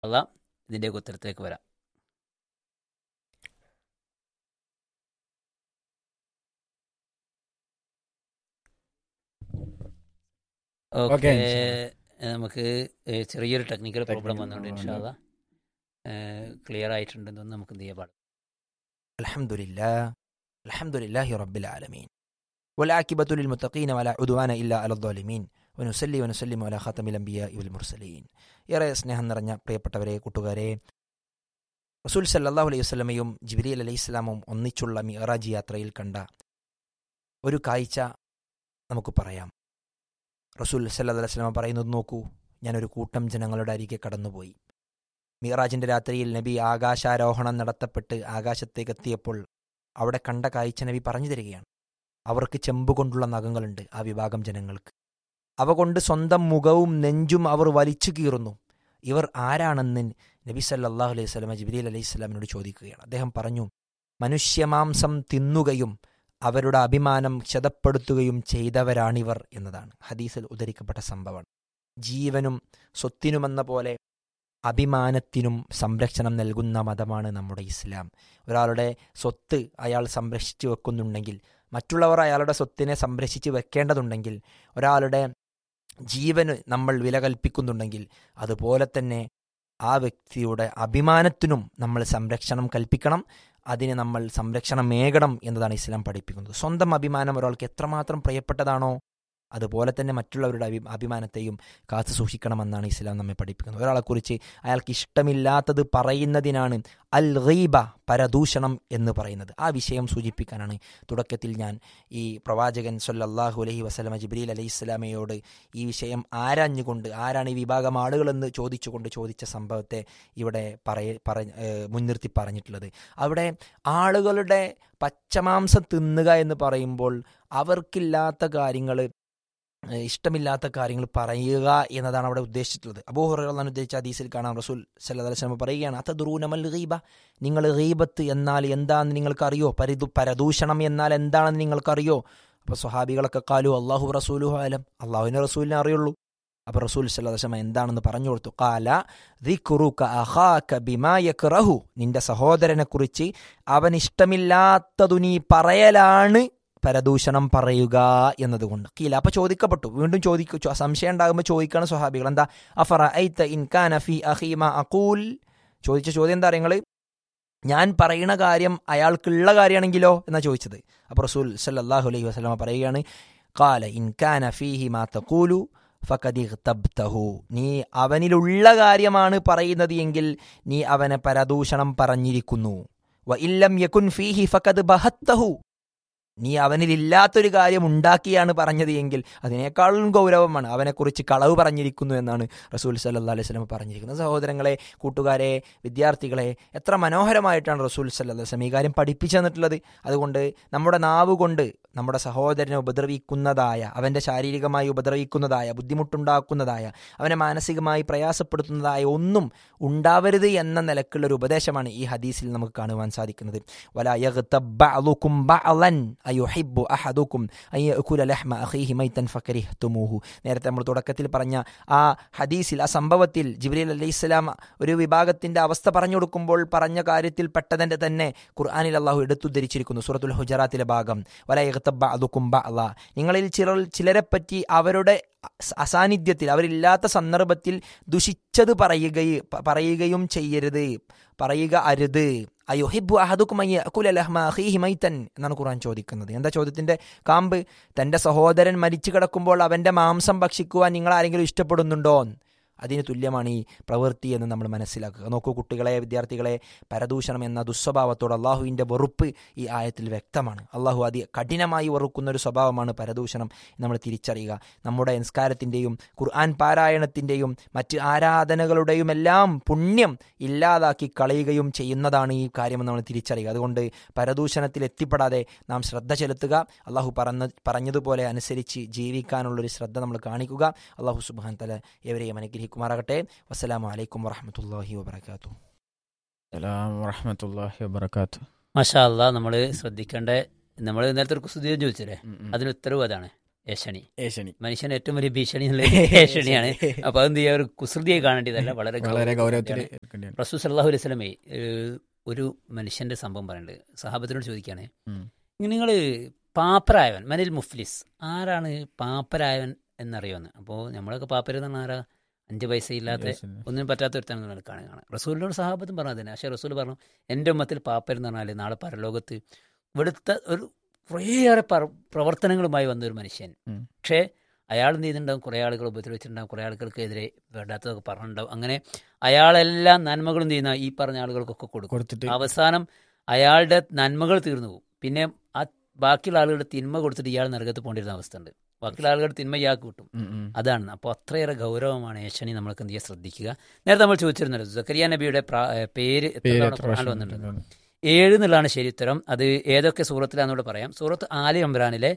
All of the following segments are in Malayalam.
അല്ല ഇതിൻ്റെ ഉത്തരത്തിലേക്ക് വരാം. ഓക്കെ, നമുക്ക് ചെറിയൊരു ടെക്നിക്കൽ പ്രോബ്ലം വന്നുകൊണ്ട് ഇൻഷാ അല്ലാ ക്ലിയർ ആയിട്ടുണ്ടെന്ന് നമുക്ക് എന്ത് ചെയ്യാൻ പാടും. അൽഹംദുലില്ലാഹി റബ്ബിൽ ആലമീൻ വൽആഖിബത്തു ലിൽമുത്തഖീന വലാ ഉദ്വാന ഇല്ലാ അലൽ ളാലിമീൻ വനുസല്ലി വനുസല്ലിമു അലാ ഖാതമിൽ അംബിയാഇ വൽ മുർസലീൻ. ഏറെ സ്നേഹം നിറഞ്ഞ പ്രിയപ്പെട്ടവരെ, കൂട്ടുകാരെ, റസൂൽ സല്ലല്ലാഹു അലൈഹി വസല്ലമയും ജിബ്രീൽ അലൈഹിസ്സലാമും ഒന്നിച്ചുള്ള മിഅ്റാജ് യാത്രയിൽ കണ്ട ഒരു കാഴ്ച നമുക്ക് പറയാം. റസൂൽ സല്ലല്ലാഹു അലൈഹി വസല്ലമ പറയുന്നത് നോക്കൂ, ഞാനൊരു കൂട്ടം ജനങ്ങളുടെ അരികെ കടന്നുപോയി. മിഅ്റാജിന്റെ രാത്രിയിൽ നബി ആകാശാരോഹണം നടത്തപ്പെട്ട് ആകാശത്തേക്ക് എത്തിയപ്പോൾ അവിടെ കണ്ട കാഴ്ച നബി പറഞ്ഞു തരികയാണ്. അവർക്ക് ചെമ്പുകൊണ്ടുള്ള നഖങ്ങളുണ്ട്, ആ വിഭാഗം ജനങ്ങൾക്ക്. അവ കൊണ്ട് സ്വന്തം മുഖവും നെഞ്ചും അവർ വലിച്ചു കീറുന്നു. ഇവർ ആരാണെന്ന് നബി സല്ലല്ലാഹു അലൈഹി വസല്ലമ ജിബ്രീൽ അലൈഹിസ്സലാമിനോട് ചോദിക്കുകയാണ്. അദ്ദേഹം പറഞ്ഞു, മനുഷ്യമാംസം തിന്നുകയും അവരുടെ അഭിമാനം ക്ഷതപ്പെടുത്തുകയും ചെയ്തവരാണിവർ എന്നതാണ് ഹദീസിൽ ഉദ്ധരിക്കപ്പെട്ട സംഭവം. ജീവനും സ്വത്തിനുമെന്ന പോലെ അഭിമാനത്തിനും സംരക്ഷണം നൽകുന്ന മതമാണ് നമ്മുടെ ഇസ്ലാം. ഒരാളുടെ സ്വത്ത് അയാൾ സംരക്ഷിച്ചു വെക്കുന്നുണ്ടെങ്കിൽ, മറ്റുള്ളവർ അയാളുടെ സ്വത്തിനെ സംരക്ഷിച്ച് വെക്കേണ്ടതുണ്ടെങ്കിൽ, ഒരാളുടെ ജീവന് നമ്മൾ വില കൽപ്പിക്കുന്നുണ്ടെങ്കിൽ, അതുപോലെ തന്നെ ആ വ്യക്തിയുടെ അഭിമാനത്തിനും നമ്മൾ സംരക്ഷണം കൽപ്പിക്കണം. അതിന് നമ്മൾ സംരക്ഷണമേകണം എന്നതാണ് ഇസ്ലാം പഠിപ്പിക്കുന്നത്. സ്വന്തം അഭിമാനം ഒരാൾക്ക് എത്രമാത്രം പ്രിയപ്പെട്ടതാണോ അതുപോലെ തന്നെ മറ്റുള്ളവരുടെ അഭിമാനത്തെയും കാത്തു സൂക്ഷിക്കണമെന്നാണ് ഇസ്ലാം നമ്മെ പഠിപ്പിക്കുന്നത്. ഒരാളെക്കുറിച്ച് അയാൾക്ക് ഇഷ്ടമില്ലാത്തത് പറയുന്നതിനാണ് അൽ ഗീബ, പരദൂഷണം എന്ന് പറയുന്നത്. ആ വിഷയം സൂചിപ്പിക്കാനാണ് തുടക്കത്തിൽ ഞാൻ ഈ പ്രവാചകൻ സല്ലല്ലാഹു അലൈഹി വസല്ലമ ജിബ്രീൽ അലൈഹിസ്സലാമയോട് ഈ വിഷയം ആരാഞ്ഞുകൊണ്ട്, ആരാണ് ഈ വിഭാഗം ആളുകളെന്ന് ചോദിച്ചുകൊണ്ട് ചോദിച്ച സംഭവത്തെ ഇവിടെ മുൻനിർത്തി പറഞ്ഞിട്ടുള്ളത്. അവിടെ ആളുകളുടെ പച്ചമാംസം തിന്നുക എന്ന് പറയുമ്പോൾ അവർക്കില്ലാത്ത കാര്യങ്ങൾ, ഇഷ്ടമില്ലാത്ത കാര്യങ്ങൾ പറയുക എന്നതാണ് അവിടെ ഉദ്ദേശിച്ചിട്ടുള്ളത്. അബൂ ഹുറൈറ റളിയല്ലാഹു അൻഹു ഉദ്ദേശിച്ച ഹദീസിൽ കാണാം, റസൂൽ സല്ലല്ലാഹു അലൈഹി വസല്ലം പറയുകയാണ്, അതദ്റൂന മൽ ഗീബ, നിങ്ങൾ ഗീബത്ത് എന്നാൽ എന്താണെന്ന് നിങ്ങൾക്കറിയോ? പരദൂഷണം എന്നാൽ എന്താണെന്ന് നിങ്ങൾക്കറിയോ? അപ്പോൾ സ്വഹാബികളൊക്കെ ഖാലു അല്ലാഹു റസൂലുഹു അലം, അള്ളാഹുവിൻ്റെ റസൂലിനെ അറിയുള്ളൂ. അപ്പോൾ റസൂൽ സല്ലല്ലാഹു അലൈഹി വസല്ലം എന്താണെന്ന് പറഞ്ഞു കൊടുത്തു. ഖാല ദിക്റുക അഖാക ബിമാ യക്റഹു, നിന്റെ സഹോദരനെ കുറിച്ച് അവൻ ഇഷ്ടമില്ലാത്തതു നീ പറയലാണ് പരദൂഷണം പറയുക എന്നതുകൊണ്ട്. കീല, അപ്പൊ ചോദിക്കപ്പെട്ടു, വീണ്ടും സംശയം ഉണ്ടാകുമ്പോൾ ചോദിക്കണം സ്വഹാബികൾ, എന്താ അഫറഅയ്ത ഇൻ കാന ഫീ അഖീ മാ അഖൂൽ, ചോദിച്ച ചോദ്യം എന്താ അറിയങ്ങൾ, ഞാൻ പറയുന്ന കാര്യം അയാൾക്കുള്ള കാര്യമാണെങ്കിലോ എന്നാ ചോദിച്ചത്. അപ്പോൾ റസൂൽ സല്ലല്ലാഹു അലൈഹി വസല്ലം പറയുകയാണ്, ഖാല ഇൻ കാന ഫീഹി മാ തഖൂലു ഫഖദ് ഇഗ്തബ്തഹു, നീ അവനിലുള്ള കാര്യമാണ് പറയുന്നത് എങ്കിൽ നീ അവനെ പരദൂഷണം പറഞ്ഞിരിക്കുന്നു. വ ഇല്ലം യകുൻ ഫീഹി ഫഖദ് ബഹത്തഹു, നീ അവനിലില്ലാത്തൊരു കാര്യം ഉണ്ടാക്കിയാണ് പറഞ്ഞത് എങ്കിൽ അതിനേക്കാളും ഗൗരവമാണ്, അവനെക്കുറിച്ച് കളവ് പറഞ്ഞിരിക്കുന്നു എന്നാണ് റസൂൽ സല്ലല്ലാഹു അലൈഹി വസല്ലം പറഞ്ഞിരിക്കുന്നത്. സഹോദരങ്ങളെ, കൂട്ടുകാരെ, വിദ്യാർത്ഥികളെ, എത്ര മനോഹരമായിട്ടാണ് റസൂൽ സല്ലല്ലാഹു അലൈഹി വസല്ലം ഈ കാര്യം പഠിപ്പിച്ചു തന്നിട്ടുള്ളത്. അതുകൊണ്ട് നമ്മുടെ നാവ് കൊണ്ട് നമ്മുടെ സഹോദരനെ ഉപദ്രവിക്കുന്നതായ, അവൻ്റെ ശാരീരികമായി ഉപദ്രവിക്കുന്നതായ, ബുദ്ധിമുട്ടുണ്ടാക്കുന്നതായ, അവനെ മാനസികമായി പ്രയാസപ്പെടുത്തുന്നതായ ഒന്നും ഉണ്ടാവരുത് എന്ന നിലക്കുള്ളൊരു ഉപദേശമാണ് ഈ ഹദീസിൽ നമുക്ക് കാണുവാൻ സാധിക്കുന്നത്. വലാ യഗ്തബ് ബഅ്ളുകും ബഅ്ളൻ അയുഹിബ്ബു അഹദുകും അൻ യഅകുല ലഹ്മ അഖീഹി മൈതൻ ഫകരിഹ്തുമൂഹു. നേരത്തെ നമ്മൾ തുടക്കത്തിൽ പറഞ്ഞ ആ ഹദീസിൽ, ആ സംഭവത്തിൽ ജിബ്രീൽ അലൈഹിസ്സലാം ഒരു വിഭാഗത്തിന്റെ അവസ്ഥ പറഞ്ഞു കൊടുക്കുമ്പോൾ പറഞ്ഞ കാര്യത്തിൽ പെട്ടതിന്റെ തന്നെ ഖുർആനിൽ അല്ലാഹു എടുത്തുദ്ധരിച്ചിരിക്കുന്നു. സൂറത്തുൽ ഹുജറാത്തിലെ ഭാഗം, വലാ യഗ്തബ് ബഅ്ളുകും ബഅ്ള, നിങ്ങളിൽ ചിലരെപ്പറ്റി അവരുടെ അസാന്നിധ്യത്തിൽ, അവരില്ലാത്ത സന്ദർഭത്തിൽ ദുഷിച്ചത് പറയുകയും ചെയ്യരുത്, പറയുക അരുത്. അയുഹിബ്ബു അഹദുകും അൻ യഅകുല ലഹ്മ അഖീഹി മൈതൻ എന്നാണ് ഖുർആൻ ചോദിക്കുന്നത്. എന്താ ചോദ്യത്തിന്റെ കാമ്പ്? തന്റെ സഹോദരൻ മരിച്ചു കിടക്കുമ്പോൾ അവന്റെ മാംസം ഭക്ഷിക്കുവാൻ നിങ്ങൾ ആരെങ്കിലും ഇഷ്ടപ്പെടുന്നുണ്ടോ? അതിന് തുല്യമാണ് ഈ പ്രവൃത്തി എന്ന് നമ്മൾ മനസ്സിലാക്കുക. നോക്കൂ കുട്ടികളെ, വിദ്യാർത്ഥികളെ, പരദൂഷണം എന്ന ദുസ്വഭാവത്തോട് അള്ളാഹുവിൻ്റെ വെറുപ്പ് ഈ ആയത്തിൽ വ്യക്തമാണ്. അള്ളാഹു കഠിനമായി വെറുക്കുന്ന ഒരു സ്വഭാവമാണ് പരദൂഷണം. നമ്മൾ തിരിച്ചറിയുക. നമ്മുടെ സംസ്കാരത്തിൻ്റെയും ഖുർആൻ പാരായണത്തിൻ്റെയും മറ്റ് ആരാധനകളുടെയും എല്ലാം പുണ്യം ഇല്ലാതാക്കി കളയുകയും ചെയ്യുന്നതാണ് ഈ കാര്യമെന്ന് നമ്മൾ തിരിച്ചറിയുക. അതുകൊണ്ട് പരദൂഷണത്തിൽ എത്തിപ്പെടാതെ നാം ശ്രദ്ധ ചെലുത്തുക. അള്ളാഹു പറഞ്ഞതുപോലെ അനുസരിച്ച് ജീവിക്കാനുള്ളൊരു ശ്രദ്ധ നമ്മൾ കാണിക്കുക. അള്ളാഹു സുബ്ഹാനഹു വ തആല ഏവരെയും അനുഗ്രഹിക്കുമാറാകട്ടെ. വസ്സലാമു അലൈക്കും വറഹ്മത്തുള്ളാഹി വബറകാതുഹു. അസ്സലാമു വറഹ്മത്തുള്ളാഹി വബറകാതുഹു. മാഷാ അല്ലാ, നമ്മൾ ശ്രദ്ധിക്കേണ്ട, നമ്മൾ നേരത്തെ ഒരു കുസൃതിയും ചോദിച്ചില്ലേ, അതിന് ഉത്തരവ് അതാണ്. ഏഷണി. മനുഷ്യന്റെ ഏറ്റവും വലിയ ഭീഷണി ഏഷണിയാണ്. അപ്പൊ അതെന്ത് ചെയ്യാ, ഒരു കുസൃതിയെ കാണേണ്ടതല്ല, വളരെ ഗൗരവത്തിൽ. റസൂൽ സല്ലല്ലാഹു അലൈഹി വസല്ലമേ ഒരു മനുഷ്യന്റെ സംഭവം പറയുന്നുണ്ട്. സഹാബത്തിനോട് ചോദിക്കുകയാണ്, നിങ്ങൾ പാപ്പരായവൻ മനിൽ മുഫ്ലിസ്, ആരാണ് പാപ്പരായവൻ എന്നറിയുമെന്ന്. അപ്പോൾ നമ്മളൊക്കെ പാപ്പരെന്ന് പറഞ്ഞാൽ ആരാ? 5 പൈസ ഇല്ലാത്ത ഒന്നിനും പറ്റാത്ത ഒരുത്താണെന്ന് കാണാൻ റസൂലിനോട് സഹാബത്തും പറഞ്ഞു തന്നെ. പക്ഷേ റസൂൽ പറഞ്ഞു, എൻ്റെ ഉമ്മത്തിൽ പാപ്പരെന്ന് പറഞ്ഞാൽ നാളെ പരലോകത്ത് ഇവിടുത്തെ ഒരു കുറേയേറെ പ്രവർത്തനങ്ങളുമായി വന്നൊരു മനുഷ്യൻ. പക്ഷേ അയാൾ എന്ത് ചെയ്തിട്ടുണ്ടാവും, കുറേ ആളുകൾ ഉപദ്രവിച്ചിട്ടുണ്ടാവും, കുറേ ആളുകൾക്കെതിരെ വേണ്ടാത്തതൊക്കെ പറഞ്ഞിട്ടുണ്ടാവും. അങ്ങനെ അയാളെല്ലാം നന്മകളും ചെയ്യുന്ന ഈ പറഞ്ഞ ആളുകൾക്കൊക്കെ കൊടുത്തിട്ട് അവസാനം അയാളുടെ നന്മകൾ തീർന്നു പോകും. പിന്നെ ആ ബാക്കിയുള്ള ആളുകളുടെ തിന്മ കൊടുത്തിട്ട് ഇയാൾ നരകത്ത് പോകേണ്ടിരുന്ന അവസ്ഥ ഉണ്ട്. ബാക്കിയുള്ള ആളുകളുടെ തിന്മ ഇയാൾക്ക് കിട്ടും. അതാണ്. അപ്പോൾ അത്രയേറെ ഗൗരവമാണ് ഏഷണി. നമ്മൾക്ക് എന്ത് ചെയ്യുക, ശ്രദ്ധിക്കുക. നേരത്തെ നമ്മൾ ചോദിച്ചിരുന്നല്ലോ സക്കരിയ നബിയുടെ പേര് ഖുർആനിൽ വന്നിട്ടുണ്ട്. 7 എന്നുള്ളതാണ് ശരി ഉത്തരം. അത് ഏതൊക്കെ സൂറത്തിലാണെന്നൂടെ പറയാം. സൂറത്ത് ആലി ഇംറാനിലെ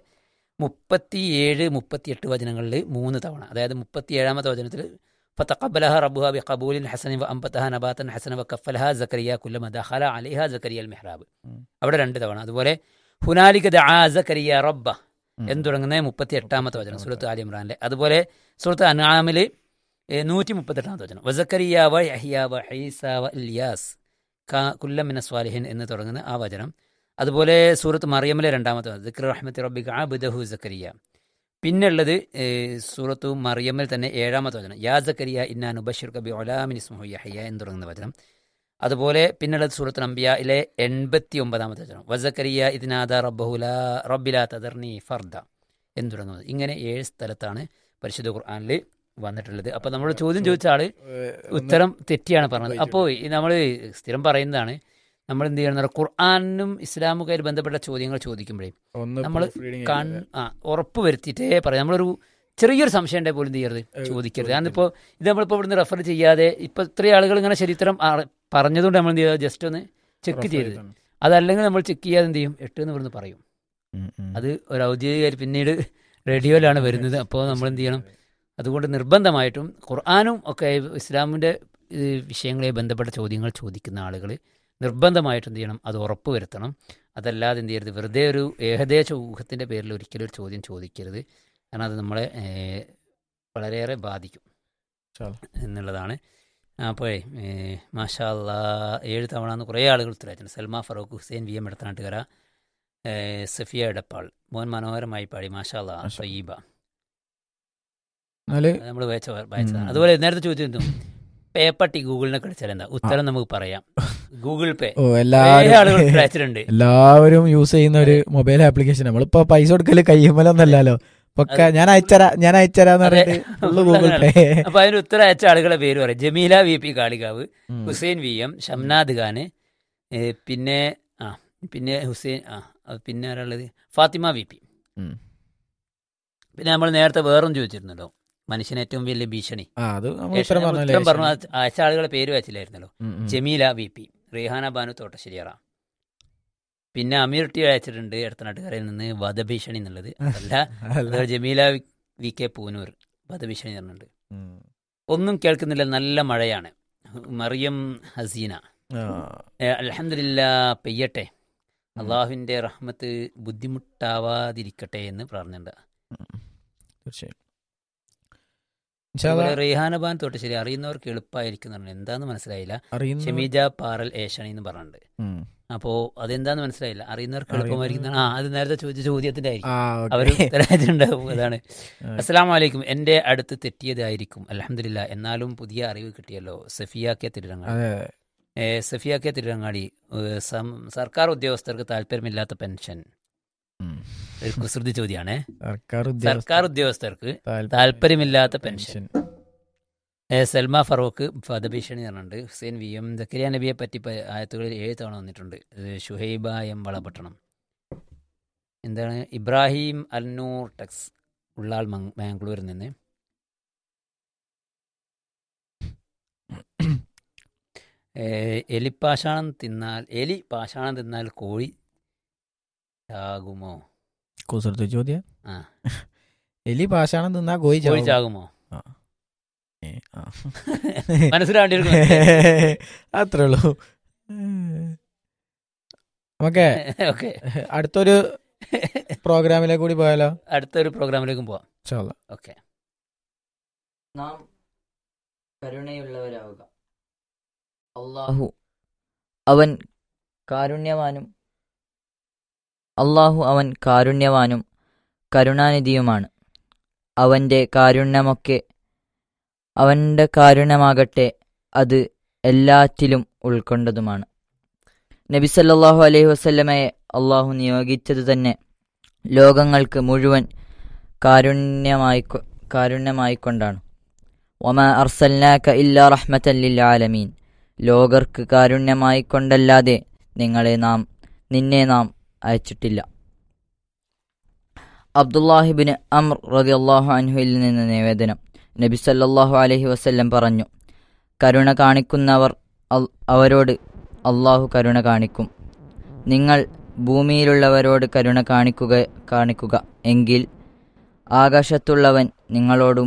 37, 38 വചനങ്ങളിൽ 3 തവണ, അതായത് 37ാമത്തെ വചനത്തിൽ ഫതഖബ്ബലഹ റബ്ബുഹാ ബിഖബൂലിൻ ഹസനിൻ വഅൻബതഹാ നബാതൻ ഹസനൻ വകഫലഹാ സക്കരിയ കുല്ലമാ ദഖല അലൈഹാ സക്കരിയൽ മിഹ്റാബ്, അവിടെ 2 തവണ. അതുപോലെ ഹുനാലിക ദഅാ സക്കരിയ റബ്ബ എന്ന് തുടങ്ങുന്ന 38ാമത്തെ വചനം സൂറത്ത് ആലി ഇംറാനിലെ. അതുപോലെ സൂറത്ത് അൻആമിൽ 138ാമത്തെ വചനം വസക്കരിയ വ യഹ്യ വ ഈസ വ ഇല്യാസ് കുല്ലമിന സ്വാലിഹിൻ എന്ന് തുടങ്ങുന്ന ആ വചനം. അതുപോലെ സൂറത്ത് മറിയമിലെ 2ാമത്തെ വചനം ദിക്ർ റഹ്മത്തി റബ്ബിക അബ്ദഹു സക്കരിയ. പിന്നുള്ളത് സൂറത്തു മറിയമിൽ തന്നെ 7ാമത്തെ വചനം യാ സക്കരിയ ഇന്നാ നുബശ്ശിറുക ബിഉലാമിൻ ഇസ്മുഹു യഹ്യ എന്ന് തുടങ്ങുന്ന വചനം. അതുപോലെ പിന്നുള്ളത് സൂറത്ത് അംബിയയിലെ 89ാമത്തെ വചനം വസക്കരിയ ഇദ്നാദ റബ്ബിലാ തദർനി ഫർദ എന്ന് തുടങ്ങുന്നത്. ഇങ്ങനെ 7 സ്ഥലത്താണ് പരിശുദ്ധ ഖുർആനിൽ വന്നിട്ടുള്ളത്. അപ്പോൾ നമ്മൾ ചോദ്യം ചോദിച്ച ആള് ഉത്തരം തെറ്റിയാണ് പറഞ്ഞത്. അപ്പോൾ നമ്മൾ സ്ഥിരം പറയുന്നതാണ്, നമ്മൾ എന്ത് ചെയ്യണം, ഖുർആനും ഇസ്ലാമുമായിട്ട് ബന്ധപ്പെട്ട ചോദ്യങ്ങൾ ചോദിക്കുമ്പോഴേ നമ്മൾ ഉറപ്പ് വരുത്തിയിട്ടേ പറയാം. നമ്മളൊരു ചെറിയൊരു സംശയം ഉണ്ടെങ്കിൽ പോലും എന്ത് ചെയ്യരുത്, ചോദിക്കരുത്. ഞാനിപ്പോൾ ഇത് നമ്മളിപ്പോൾ ഇവിടുന്ന് റെഫർ ചെയ്യാതെ ഇപ്പോൾ ഇത്രയും ആളുകൾ ഇങ്ങനെ ശരിത്തരം പറഞ്ഞതുകൊണ്ട് നമ്മൾ എന്ത് ചെയ്യുക, ജസ്റ്റ് ഒന്ന് ചെക്ക് ചെയ്ത്. അതല്ലെങ്കിൽ നമ്മൾ ചെക്ക് ചെയ്യാതെ എന്ത് ചെയ്യും, 8 എന്ന് ഇവിടുന്ന് പറയും. അത് ഒരു ഔദ്യോഗികമായിട്ട് പിന്നീട് റേഡിയോയിലാണ് വരുന്നത്. അപ്പോൾ നമ്മൾ എന്ത് ചെയ്യണം, അതുകൊണ്ട് നിർബന്ധമായിട്ടും ഖുർആനും ഒക്കെ ഇസ്ലാമിൻ്റെ വിഷയങ്ങളെ ബന്ധപ്പെട്ട ചോദ്യങ്ങൾ ചോദിക്കുന്ന ആളുകൾ നിർബന്ധമായിട്ടും എന്ത് ചെയ്യണം, അത് ഉറപ്പ് വരുത്തണം. അതല്ലാതെ എന്ത് ചെയ്യരുത്, വെറുതെ ഒരു ഏകദേശ ഊഹത്തിൻ്റെ പേരിൽ ഒരിക്കലും ഒരു ചോദ്യം ചോദിക്കരുത്. കാരണം അത് നമ്മളെ വളരെയേറെ ബാധിക്കും എന്നുള്ളതാണ്. അപ്പോൾ മാഷാ അല്ലാ 7 തവണ എന്ന് കുറേ ആളുകൾ ഉത്തരവായിട്ടുണ്ട്. സൽമാ ഫറൂഖ്, ഹുസൈൻ വി എം എടത്തനാട്ടുകര, സഫിയ എടപ്പാൾ, മോൻ മനോഹരമായി പാടി, മാഷാ അല്ലാ സയ്യിബ, നമ്മൾ വായിച്ചതാണ്. അതുപോലെ നേരത്തെ ചോദിച്ചിരുന്നു പേപ്പട്ടി ഗൂഗിളിനെ കളിച്ചാൽ എന്താ ഉത്തരം, നമുക്ക് പറയാം. ഗൂഗിൾ പേ അയച്ചിട്ടുണ്ട്. എല്ലാവരും യൂസ് ചെയ്യുന്ന ഒരു മൊബൈൽ ആപ്ലിക്കേഷൻ. നമ്മളിപ്പോ പൈസ കൊടുക്കല് കയ്യുമലൊന്നല്ലോ, ഞാൻ അയച്ചരാന്ന് പറഞ്ഞിട്ട് ഗൂഗിൾ പേ. അപ്പൊ അതിന് ഉത്തരം അയച്ച ആളുകളെ പേര് പറയാം. Jameela V P Kalikavu, Hussain V M, Shamnad Khan, പിന്നെ ഹുസൈൻ, പിന്നെ ആരാളുള്ളത്, ഫാത്തിമ വി പി. പിന്നെ നമ്മൾ നേരത്തെ വേറൊന്നും ചോദിച്ചിരുന്നല്ലോ, മനുഷ്യന് ഏറ്റവും വലിയ ഭീഷണി. ഉത്തരം പറഞ്ഞു അയച്ച ആളുകളെ പേര് വെച്ചില്ലായിരുന്നല്ലോ. Jameela V P, Rihanna Banu Thottasseriyara, പിന്നെ അമീർ ടി അയച്ചിട്ടുണ്ട് എടത്തനാട്ടുകരയിൽ നിന്ന് വധഭീഷണി എന്നുള്ളത്. അതല്ല, ജമീല വി കെ പൂനൂർ വധഭീഷണി പറഞ്ഞിട്ടുണ്ട്. ഒന്നും കേൾക്കുന്നില്ല, നല്ല മഴയാണ്. മറിയം ഹസീന, അൽഹംദുലില്ലാ പെയ്യട്ടെ, അള്ളാഹുവിൻ്റെ റഹ്മത്ത് ബുദ്ധിമുട്ടാവാതിരിക്കട്ടെ എന്ന് പറഞ്ഞിട്ടുണ്ട്. തീർച്ചയായും റെയ്ഹാനബാൻ തോട്ടശ്ശേരി അറിയുന്നവർക്ക് എളുപ്പമായിരിക്കും. എന്താന്ന് മനസ്സിലായില്ല. ഷമീജ പാറൽ ഏഷണി എന്ന് പറഞ്ഞിട്ടുണ്ട്. അപ്പോ അതെന്താന്ന് മനസ്സിലായില്ല. അറിയുന്നവർക്ക് എളുപ്പമായിരിക്കും. അത് നേരത്തെ ചോദിച്ച ചോദ്യത്തിന്റെ ആയിരിക്കും അവർ ഉത്തരവാദിത്തമുണ്ടാവും. അതാണ്. അസ്സലാമു അലൈക്കും. എന്റെ അടുത്ത് തെറ്റിയതായിരിക്കും, അൽഹംദുലില്ലാ. എന്നാലും പുതിയ അറിവ് കിട്ടിയല്ലോ. സഫിയ കെ തിരുരങ്ങാടി, സർക്കാർ ഉദ്യോഗസ്ഥർക്ക് താല്പര്യമില്ലാത്ത പെൻഷൻ. ഒരു കുസൃതി ചോദ്യമാണ്. സർക്കാർ ഉദ്യോഗസ്ഥർക്ക് താല്പര്യമില്ലാത്ത പെൻഷൻ. സൽമാ ഫറൂഖ് വധഭീഷണി പറഞ്ഞിട്ടുണ്ട്. ഹുസൈൻ വി എം, സക്കരിയ നബിയെ പറ്റി ആയത്തുകളിൽ 7 തവണ വന്നിട്ടുണ്ട്. ഷുഹൈബ എം വളപട്ടണം. എന്താണ്, ഇബ്രാഹിം അൽനൂർ ടെക്സ് ഉള്ളാൾ ബാംഗ്ലൂരിൽ നിന്ന്. എലി പാഷാണം തിന്നാൽ കോഴി ചാകുമോ? കുസൃതി ചോദ്യം. എലി പാഷാണം തിന്നാ കോഴി ചാകുമോ? മനസ്സിലാവേണ്ടി അത്രേ ഉള്ളൂ. ഓക്കെ, അടുത്തൊരു പ്രോഗ്രാമിലേക്ക് കൂടി പോയാലോ? അടുത്തൊരു പ്രോഗ്രാമിലേക്കും പോവാം. ഇൻഷാ അല്ലാ. ഓക്കെ. നാം കരുണയുള്ളവരാവുക. അള്ളാഹു അവൻ കാരുണ്യവാനും കരുണാനിധിയുമാണ്. അവൻ്റെ കാരുണ്യമാകട്ടെ അത് എല്ലാറ്റിലും ഉൾക്കൊണ്ടതുമാണ്. നബി സല്ലല്ലാഹു അലൈഹി വസല്ലമയെ അള്ളാഹു നിയോഗിച്ചത് തന്നെ ലോകങ്ങൾക്ക് മുഴുവൻ കാരുണ്യമായിക്കൊണ്ടാണ്. വമാ അർസൽനാക ഇല്ലാ റഹ്മത്തൻ ലിൽ ആലമീൻ. ലോകർക്ക് കാരുണ്യമായിക്കൊണ്ടല്ലാതെ നിന്നെ നാം അയച്ചിട്ടില്ല. അബ്ദുല്ലാഹിബ്നു അംർ റളിയല്ലാഹു അൻഹുവിൽ നിന്ന് നിവേദനം. നബി സല്ലല്ലാഹു അലൈഹി വസല്ലം പറഞ്ഞു, കരുണ കാണിക്കുന്നവർ അവരോട് അള്ളാഹു കരുണ കാണിക്കും. നിങ്ങൾ ഭൂമിയിലുള്ളവരോട് കാണിക്കുക എങ്കിൽ ആകാശത്തുള്ളവൻ നിങ്ങളോടും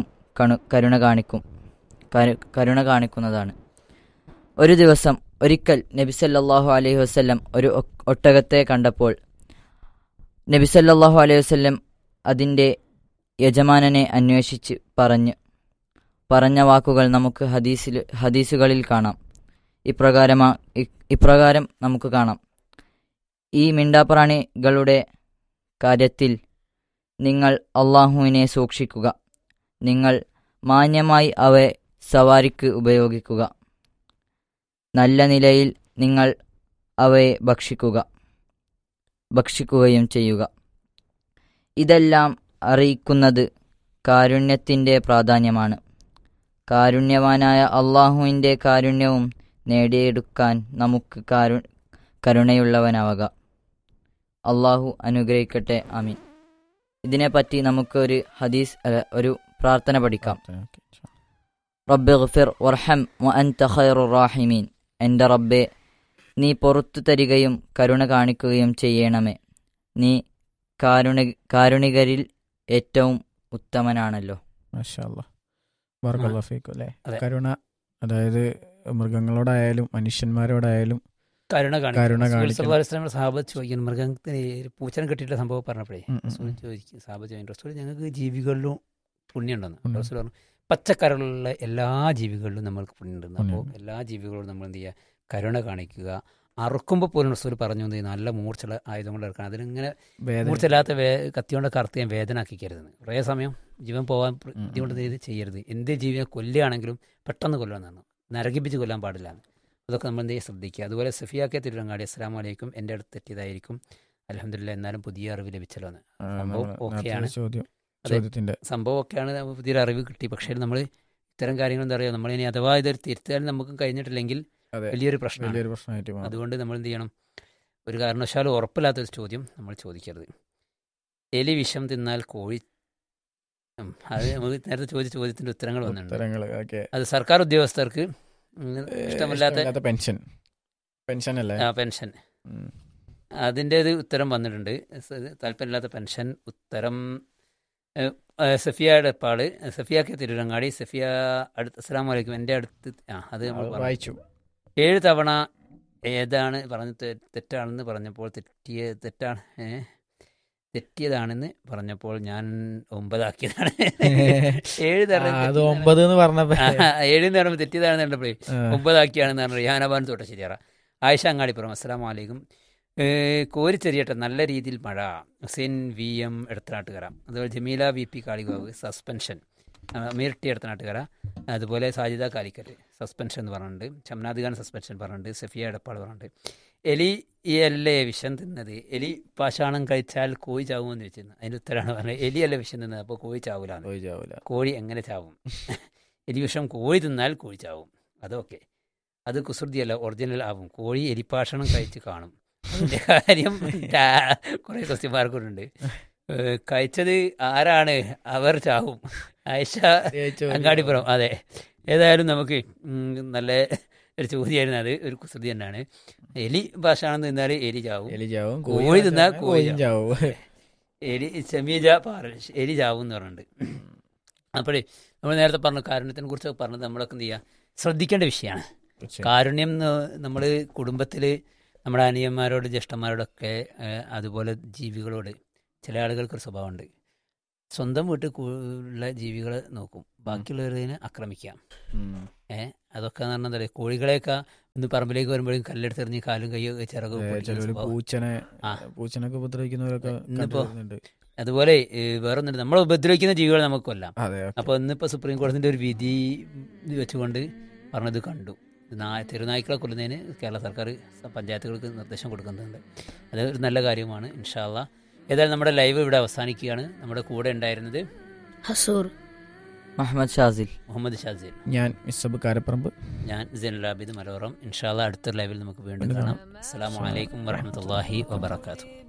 കരുണ കാണിക്കുന്നതാണ്. ഒരു ദിവസം ഒരിക്കൽ നബി സല്ലല്ലാഹു അലൈഹി വസല്ലം ഒരു ഒട്ടകത്തെ കണ്ടപ്പോൾ നബി സല്ലല്ലാഹു അലൈഹി വസല്ലം അതിൻ്റെ യജമാനനെ അന്വേഷിച്ച് പറഞ്ഞ വാക്കുകൾ നമുക്ക് ഹദീസുകളിൽ കാണാം. ഇപ്രകാരം നമുക്ക് കാണാം. ഈ മിണ്ടാപ്രാണികളുടെ കാര്യത്തിൽ നിങ്ങൾ അള്ളാഹുവിനെ സൂക്ഷിക്കുക. നിങ്ങൾ മാന്യമായി അവയെ സവാരിക്ക് ഉപയോഗിക്കുക. നല്ല നിലയിൽ നിങ്ങൾ അവയെ ഭക്ഷിക്കുകയും ചെയ്യുക. ഇതെല്ലാം അറിയിക്കുന്നത് കാരുണ്യത്തിൻ്റെ പ്രാധാന്യമാണ്. കാരുണ്യവാനായ അള്ളാഹുവിൻ്റെ കാരുണ്യവും നേടിയെടുക്കാൻ നമുക്ക് കരുണയുള്ളവനാവുക. അള്ളാഹു അനുഗ്രഹിക്കട്ടെ. ആമീൻ. ഇതിനെപ്പറ്റി നമുക്ക് ഒരു പ്രാർത്ഥന പഠിക്കാം. റബ്ബിഗ്ഫിർ വർഹം വഅൻത ഖൈറുർ റാഹിമീൻ. എൻ്റെ റബ്ബേ, നീ പുറത്തു തരികയും കരുണ കാണിക്കുകയും ചെയ്യണമേ. നീ കാരുണികരിൽ ഏറ്റവും ഉത്തമനാണല്ലോ. മാഷാ അല്ലാഹ്. ബറകല്ലാഹു ഫീക്കും. അല്ലേ, കരുണ അതായത് മൃഗങ്ങളോടായാലും മനുഷ്യന്മാരോടായാലും കരുണ കാണിക്കണം. സാഹബത്ത് ചോദിക്കുന്നു, മൃഗത്തിന് പൂച്ചനെ കെട്ടിയിട്ടുള്ള സംഭവം പറഞ്ഞപ്പോഴേ ചോദിക്കും, സാഹബത്ത് ചോദിക്കും, റസൂൽ ഞങ്ങൾക്ക് ജീവികളിലും പുണ്യമുണ്ടെന്ന്. റസൂൽ പറഞ്ഞു, പച്ചക്കറികളുള്ള എല്ലാ ജീവികളിലും നമ്മൾക്ക് പുണ്യമുണ്ടെന്ന്. അപ്പോൾ എല്ലാ ജീവികളോടും നമ്മൾ എന്ത് ചെയ്യുക, കരുണ കാണിക്കുക. അറുക്കുമ്പോൾ പോലും റസൂൽ പറഞ്ഞു, നല്ല മൂർച്ചുള്ള ആയുധം കൊണ്ട് ഇറക്കണം. അതിനിങ്ങനെ മൂർച്ചയില്ലാത്ത കത്തിയോണ്ട് കറുത്ത് ഞാൻ വേദന ആക്കിക്കരുതെന്ന്. കുറേ സമയം ജീവൻ പോകാൻ ഇതുകൊണ്ട് ചെയ്യരുത്. എന്ത് ജീവിയെ കൊല്ലുകയാണെങ്കിലും പെട്ടെന്ന് കൊല്ലാമെന്നാണ്, നരകിപ്പിച്ച് കൊല്ലാൻ പാടില്ല. അതൊക്കെ നമ്മൾ എന്ത് ചെയ്യുക, ശ്രദ്ധിക്കുക. അതുപോലെ സഫിയാക്കെ തിരുവങ്ങാടി, അസ്സലാമു അലൈക്കും, എൻ്റെ അടുത്ത് തെറ്റിയതായിരിക്കും, അൽഹംദുലില്ലാ എന്നാലും പുതിയ അറിവ് ലഭിച്ചല്ലോ എന്ന്. സംഭവം ഓക്കെയാണ്, സംഭവം ഒക്കെയാണ്, പുതിയൊരു അറിവ് കിട്ടി. പക്ഷേ നമ്മൾ ഇത്തരം കാര്യങ്ങൾ എന്താ പറയുക, നമ്മളിനി അഥവാ ഇതൊരു തിരുത്താൻ നമുക്ക് കഴിഞ്ഞിട്ടില്ലെങ്കിൽ വലിയൊരു പ്രശ്നമാണ്. അതുകൊണ്ട് നമ്മൾ എന്ത് ചെയ്യണം, ഒരു കാരണവശാലും ഉറപ്പില്ലാത്തൊരു ചോദ്യം നമ്മൾ ചോദിക്കരുത്. എലി വിഷം തിന്നാൽ കോഴി, അത് നമുക്ക് നേരത്തെ ചോദിച്ച ചോദ്യത്തിൻ്റെ ഉത്തരങ്ങൾ വന്നിട്ടുണ്ട്. അത് സർക്കാർ ഉദ്യോഗസ്ഥർക്ക് ഇഷ്ടമില്ലാത്ത പെൻഷൻ, അതിൻ്റെ ഉത്തരം വന്നിട്ടുണ്ട്. താല്പര്യമില്ലാത്ത പെൻഷൻ ഉത്തരം സഫിയയുടെ പാട്, സഫിയാക്കെ തിരുരങ്ങാടി, സഫിയ അടുത്ത് അസ്സലാമു അലൈക്കും, എൻ്റെ അടുത്ത് അത് നമ്മൾ വായിച്ചു. 7 തവണ ഏതാണ് പറഞ്ഞ് തെറ്റാണെന്ന് പറഞ്ഞപ്പോൾ തെറ്റിയതാണെന്ന് പറഞ്ഞപ്പോൾ ഞാൻ 9 ആക്കിയതാണ്. 7 തവണ 7 എന്ന് പറയുമ്പോൾ തെറ്റിയതാണെന്ന് കണ്ടപ്പോഴേ 9 ആക്കിയാണെന്ന് പറഞ്ഞു. യാനബാൻ തൊട്ട ശരിയാറ. ആയിഷ അങ്ങാടിപ്പുറം, അസ്സലാമു അലൈക്കും. കോരിച്ചെറിയട്ടെ, നല്ല രീതിയിൽ മഴ. ഹുസൈൻ VM എടത്തനാട്ടുകര. അതുപോലെ ജമീല VP കാളികാവ്, സസ്പെൻഷൻ. അമീർ ടി എടത്തനാട്ടുകര. അതുപോലെ സാജിദ കാലിക്കറ്റ് സസ്പെൻഷൻ എന്ന് പറഞ്ഞിട്ടുണ്ട്. ഷംനാദ് ഖാൻ സസ്പെൻഷൻ പറഞ്ഞിട്ടുണ്ട്. സഫിയ എടപ്പാട് പറഞ്ഞിട്ടുണ്ട്. എലിയല്ലേ വിഷം തിന്നത്, എലി പാഷാണം കഴിച്ചാൽ കോഴി ചാവുമെന്ന് വെച്ചിരുന്നു. അതിൻ്റെ ഉത്തരമാണ് പറഞ്ഞത്, എലിയല്ലേ വിഷം തിന്നത്, അപ്പോൾ കോഴി ചാവൂല. കോഴി എങ്ങനെ ചാവും? എലി വിഷം കോഴി തിന്നാൽ കോഴി ചാവും. അതൊക്കെ അത് കുസൃതിയല്ല, ഒറിജിനൽ ആവും. കോഴി എലിപ്പാഷണം കഴിച്ച് കാണും. അതിൻ്റെ കാര്യം കുറേ ക്വസ്റ്റ്യൻ മാർക്കുണ്ട്. കഴിച്ചത് ആരാണ്, അവർ ചാവും. ആയിഷ അങ്ങാടിപ്പുറം. അതെ, ഏതായാലും നമുക്ക് നല്ല ഒരു ചോദ്യമായിരുന്നു. അത് ഒരു കുസൃതി തന്നെയാണ്. എലി ഭാഷാണെന്ന് തിന്നാൽ എലി ചാവും, കോഴി തിന്നാൽ കോഴി ചാവും. ചെമീജ എലി ചാവും എന്ന് പറഞ്ഞിട്ടുണ്ട്. അപ്പോഴേ നമ്മൾ നേരത്തെ പറഞ്ഞു, കാരുണ്യത്തിനെ കുറിച്ചൊക്കെ പറഞ്ഞത് നമ്മളൊക്കെ എന്ത് ചെയ്യുക, ശ്രദ്ധിക്കേണ്ട വിഷയമാണ്. കാരുണ്യം നമ്മൾ കുടുംബത്തിൽ നമ്മുടെ അനിയന്മാരോട്, ജ്യേഷ്ഠന്മാരോടൊക്കെ, അതുപോലെ ജീവികളോട് ചില ആളുകൾക്കൊരു സ്വഭാവമുണ്ട്, സ്വന്തം വീട്ടിൽ ഉള്ള ജീവികളെ നോക്കും, ബാക്കിയുള്ളവരിനെ ആക്രമിക്കാം. അതൊക്കെ എന്ന് പറഞ്ഞാൽ എന്താ പറയുക, കോഴികളെയൊക്കെ ഒന്ന് പറമ്പിലേക്ക് വരുമ്പോഴേക്കും കല്ലെടുത്തെറിഞ്ഞ് കാലും കയ്യോ ചിറകും പൂച്ചനൊക്കെ ഉപദ്രവിക്കുന്നവരൊക്കെ ഇന്നിപ്പോ അതുപോലെ വേറൊന്നുണ്ട്, നമ്മളെ ഉപദ്രവിക്കുന്ന ജീവികൾ നമുക്ക് കൊല്ലാം. അപ്പോൾ ഇന്നിപ്പോൾ സുപ്രീം കോടതിൻ്റെ ഒരു വിധി വെച്ചുകൊണ്ട് പറഞ്ഞത് കണ്ടു, തെരുനായ്ക്കളെ കൊല്ലുന്നതിന് കേരള സർക്കാർ പഞ്ചായത്തുകൾക്ക് നിർദ്ദേശം കൊടുക്കുന്നുണ്ട്. അത് ഒരു നല്ല കാര്യമാണ്. ഇൻഷാ അല്ലാഹ് ഏതായാലും നമ്മുടെ ലൈവ് ഇവിടെ അവസാനിക്കുകയാണ്. നമ്മുടെ കൂടെ ഉണ്ടായിരുന്നത് ഹസൂർ, മുഹമ്മദ് ഷാസിൽ, ഞാൻ ഇസബ് കാരപ്പറമ്പ്, ഞാൻ സൈനുൽ ആബിദ് മലയോറം. ഇൻഷാ അല്ലാഹ് അടുത്ത ലൈവിൽ നമുക്ക് വീണ്ടും കാണാം. അസ്സലാമു അലൈക്കും വറഹ്മത്തുള്ളാഹി വബറകാതുഹു.